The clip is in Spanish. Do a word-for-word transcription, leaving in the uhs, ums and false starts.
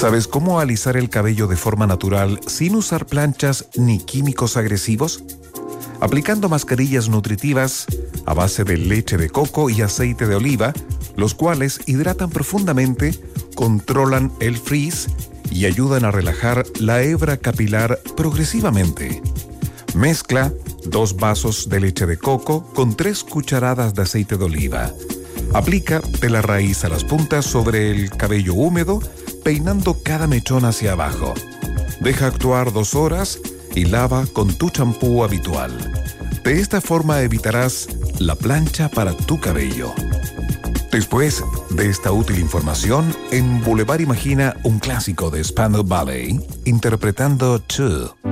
¿Sabes cómo alisar el cabello de forma natural sin usar planchas ni químicos agresivos? Aplicando mascarillas nutritivas a base de leche de coco y aceite de oliva, los cuales hidratan profundamente, controlan el frizz y ayudan a relajar la hebra capilar progresivamente. Mezcla dos vasos de leche de coco con tres cucharadas de aceite de oliva. Aplica de la raíz a las puntas sobre el cabello húmedo, peinando cada mechón hacia abajo. Deja actuar dos horas y lava con tu champú habitual. De esta forma evitarás la plancha para tu cabello. Después de esta útil información, en Boulevard imagina un clásico de Spandau Ballet interpretando Two.